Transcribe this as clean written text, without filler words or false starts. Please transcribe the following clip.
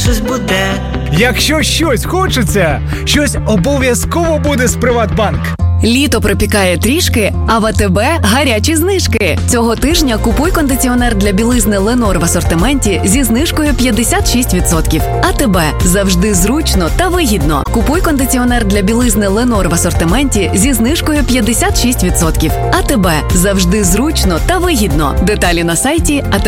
щось буде. Якщо щось хочеться, щось обов'язково буде з Приватбанк. Літо припікає трішки, а в АТБ гарячі знижки. Цього тижня купуй кондиціонер для білизни Ленор в асортименті зі знижкою 56%. АТБ. Завжди зручно та вигідно. Купуй кондиціонер для білизни Ленор в асортименті зі знижкою 56%. АТБ. Завжди зручно та вигідно. Деталі на сайті